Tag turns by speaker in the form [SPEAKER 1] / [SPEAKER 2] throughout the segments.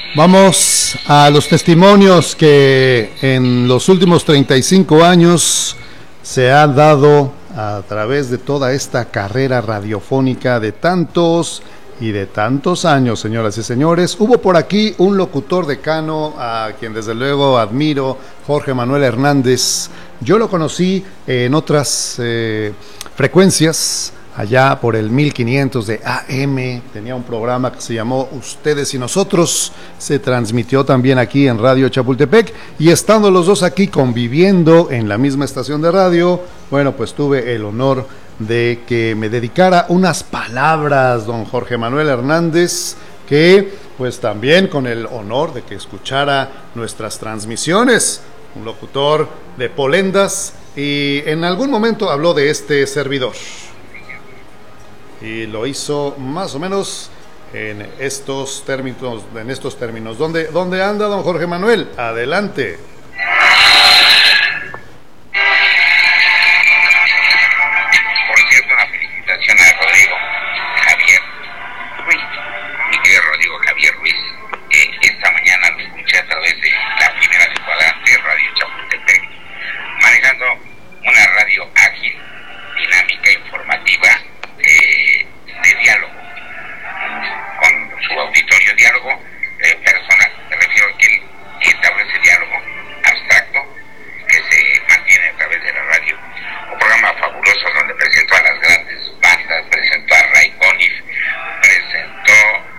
[SPEAKER 1] Vamos a los testimonios que en los últimos 35 años se han dado a través de toda esta carrera radiofónica de tantos y de tantos años, señoras y señores. Hubo por aquí un locutor decano a quien desde luego admiro, Jorge Manuel Hernández. Yo lo conocí en otras frecuencias, allá por el 1500 de AM, tenía un programa que se llamó Ustedes y Nosotros, se transmitió también aquí en Radio Chapultepec, y estando los dos aquí conviviendo en la misma estación de radio, bueno, pues tuve el honor de que me dedicara unas palabras don Jorge Manuel Hernández, que pues también con el honor de que escuchara nuestras transmisiones, un locutor de Polendas, y en algún momento habló de este servidor. Y lo hizo más o menos en estos términos. ¿Dónde anda don Jorge Manuel? Adelante.
[SPEAKER 2] Por cierto, una felicitación a Rodrigo Javier Ruiz, mi querido Rodrigo Javier Ruiz. Esta mañana lo escuché a través de la primera del cuadrante, Radio Chapultepec, manejando una radio ágil, dinámica, informativa, de diálogo con su auditorio, diálogo personal. Me refiero a que él establece diálogo abstracto que se mantiene a través de la radio. Un programa fabuloso donde presentó a las grandes bandas, presentó a Ray Conniff, presentó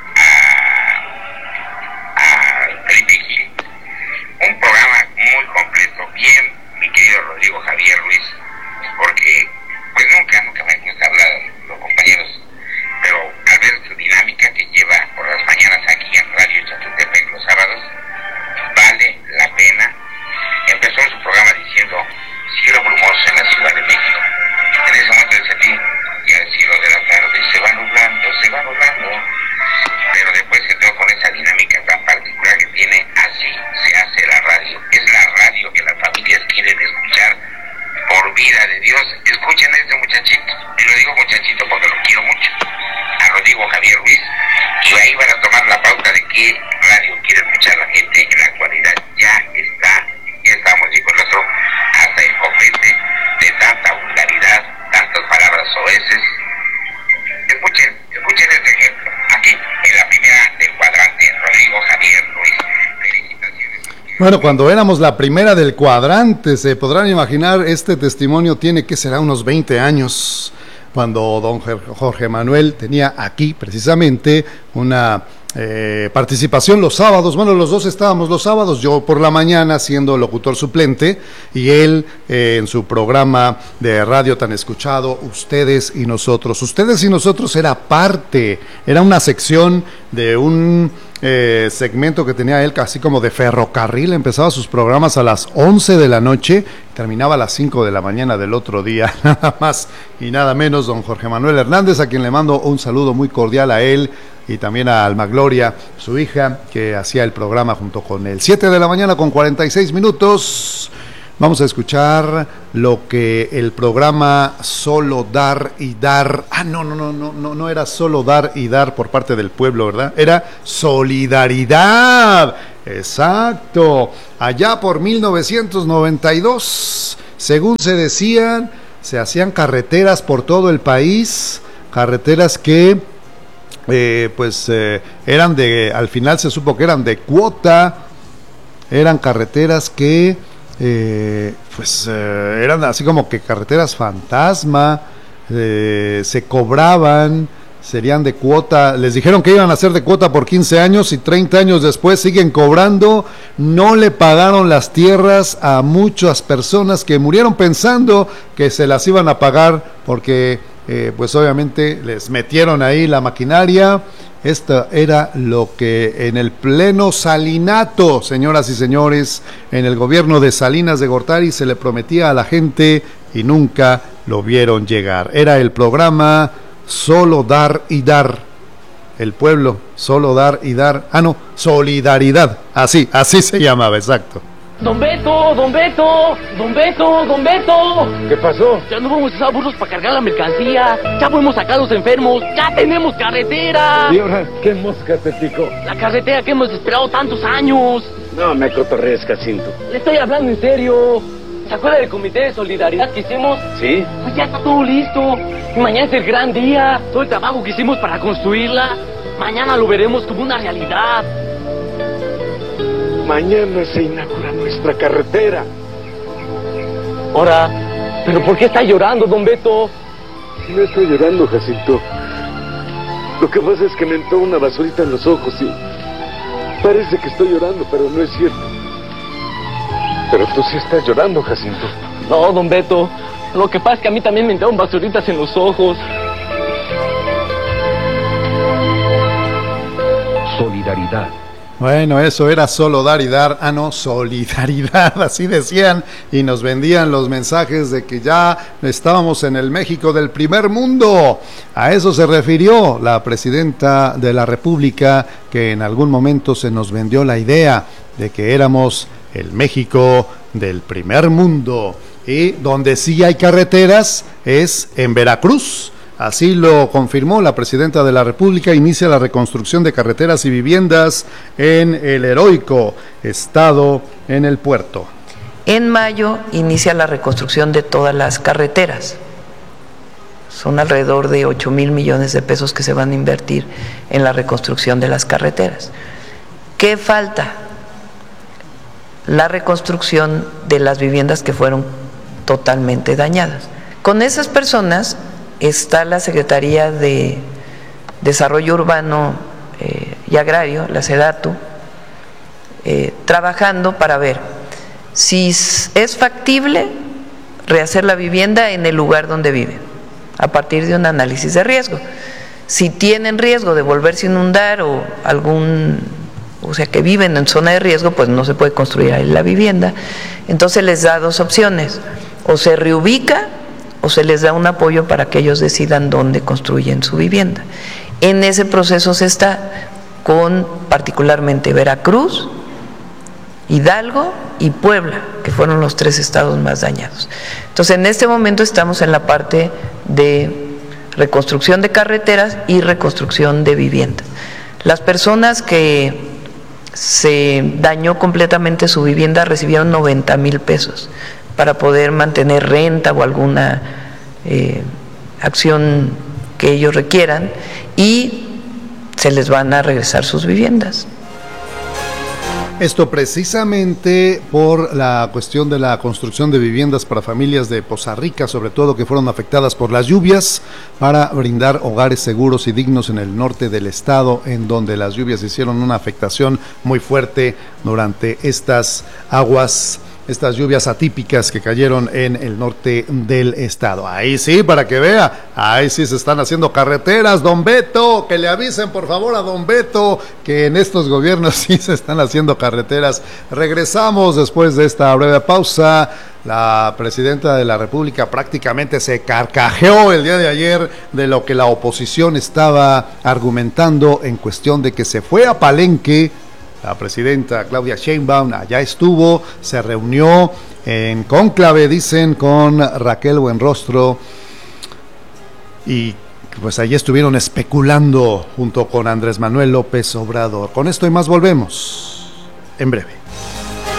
[SPEAKER 2] a Felipe Gil. Un programa muy completo. Bien, mi querido Rodrigo Javier Ruiz, porque pues nunca me gusta hablar los compañeros, pero al ver su dinámica que lleva por las mañanas aquí en Radio Chapultepec los sábados, vale la pena. Empezó su programa diciendo cielo brumoso en la Ciudad de México. En ese momento sentí ya el cielo de la tarde se va nublando, pero después entró con esa dinámica tan particular que tiene. Así se hace la radio. Es la radio que las familias quieren escuchar. Por vida de Dios, escuchen a este muchachito, y lo digo muchachito porque lo quiero mucho, a Rodrigo Javier Ruiz, y ahí van a tomar la pauta de qué radio quiere escuchar la gente en la actualidad. Ya estamos, dijo el otro, hasta el copete de tanta vulgaridad, tantas palabras soeces. Escuchen este ejemplo, aquí, en la primera del cuadrante, Rodrigo Javier Ruiz.
[SPEAKER 1] Bueno, cuando éramos la primera del cuadrante, se podrán imaginar, este testimonio tiene que será unos 20 años, cuando don Jorge Manuel tenía aquí precisamente una participación los sábados. Bueno, los dos estábamos los sábados, yo por la mañana siendo locutor suplente y él en su programa de radio tan escuchado, Ustedes y Nosotros. Ustedes y Nosotros era una sección de un segmento que tenía él casi como de ferrocarril. Empezaba sus programas a las 11 de la noche, terminaba a las 5 de la mañana del otro día, nada más y nada menos, don Jorge Manuel Hernández, a quien le mando un saludo muy cordial a él y también a Alma Gloria, su hija, que hacía el programa junto con él. 7 de la mañana con 46 minutos. Vamos a escuchar lo que el programa Solo Dar y Dar. No era Solo Dar y Dar por parte del pueblo, ¿verdad? Era Solidaridad. Exacto. Allá por 1992, según se decían, se hacían carreteras por todo el país, carreteras que eran al final se supo que eran de cuota, eran carreteras que eran así como que carreteras fantasma, se cobraban, serían de cuota. Les dijeron que iban a ser de cuota por 15 años y 30 años después siguen cobrando. No le pagaron las tierras a muchas personas que murieron pensando que se las iban a pagar porque pues obviamente les metieron ahí la maquinaria. Esto era lo que en el pleno salinato, señoras y señores, en el gobierno de Salinas de Gortari se le prometía a la gente y nunca lo vieron llegar. Era el programa Solo Dar y Dar. El pueblo, solo dar y dar. Solidaridad. Así se llamaba, exacto.
[SPEAKER 3] Don Beto, don Beto, don Beto, don Beto.
[SPEAKER 4] ¿Qué pasó?
[SPEAKER 3] Ya no vamos a usar burros para cargar la mercancía. Ya podemos sacar a los enfermos. Ya tenemos carretera.
[SPEAKER 4] ¿Y ahora qué mosca te picó?
[SPEAKER 3] La carretera que hemos esperado tantos años.
[SPEAKER 4] No me cotorrees, Jacinto.
[SPEAKER 3] Le estoy hablando en serio. ¿Se acuerda del comité de solidaridad que hicimos?
[SPEAKER 4] ¿Sí?
[SPEAKER 3] Pues ya está todo listo. Y mañana es el gran día. Todo el trabajo que hicimos para construirla, mañana lo veremos como una realidad.
[SPEAKER 4] Mañana se inaugura nuestra carretera.
[SPEAKER 3] Ahora, ¿pero por qué está llorando, don Beto?
[SPEAKER 4] No estoy llorando, Jacinto. Lo que pasa es que me entró una basurita en los ojos y parece que estoy llorando, pero no es cierto. Pero tú sí estás llorando, Jacinto.
[SPEAKER 3] No, don Beto. Lo que pasa es que a mí también me entraron basuritas en los ojos.
[SPEAKER 5] Solidaridad.
[SPEAKER 1] Bueno, eso era solo dar y dar, no, solidaridad, así decían, y nos vendían los mensajes de que ya estábamos en el México del primer mundo. A eso se refirió la presidenta de la República, que en algún momento se nos vendió la idea de que éramos el México del primer mundo. Y donde sí hay carreteras es en Veracruz. Así lo confirmó la presidenta de la República. Inicia la reconstrucción de carreteras y viviendas en el heroico estado en el puerto.
[SPEAKER 6] En mayo inicia la reconstrucción de todas las carreteras. Son alrededor de 8,000 millones de pesos que se van a invertir en la reconstrucción de las carreteras. ¿Qué falta? La reconstrucción de las viviendas que fueron totalmente dañadas. Con esas personas está la Secretaría de Desarrollo Urbano y Agrario, la SEDATU, trabajando para ver si es factible rehacer la vivienda en el lugar donde viven, a partir de un análisis de riesgo. Si tienen riesgo de volverse a inundar o sea que viven en zona de riesgo, pues no se puede construir ahí la vivienda. Entonces les da dos opciones: o se reubica o se les da un apoyo para que ellos decidan dónde construyen su vivienda. En ese proceso se está con particularmente Veracruz, Hidalgo y Puebla, que fueron los 3 estados más dañados. Entonces, en este momento estamos en la parte de reconstrucción de carreteras y reconstrucción de viviendas. Las personas que se dañó completamente su vivienda recibieron 90,000 pesos para poder mantener renta o alguna acción que ellos requieran, y se les van a regresar sus viviendas.
[SPEAKER 1] Esto precisamente por la cuestión de la construcción de viviendas para familias de Poza Rica, sobre todo que fueron afectadas por las lluvias, para brindar hogares seguros y dignos en el norte del estado, en donde las lluvias hicieron una afectación muy fuerte durante estas lluvias atípicas que cayeron en el norte del estado. Ahí sí, para que vea, ahí sí se están haciendo carreteras, don Beto, que le avisen por favor a don Beto que en estos gobiernos sí se están haciendo carreteras. Regresamos después de esta breve pausa. La presidenta de la República prácticamente se carcajeó el día de ayer de lo que la oposición estaba argumentando en cuestión de que se fue a Palenque. La presidenta Claudia Sheinbaum allá estuvo, se reunió en cónclave, dicen, con Raquel Buenrostro, y pues allí estuvieron especulando junto con Andrés Manuel López Obrador. Con esto y más volvemos en breve.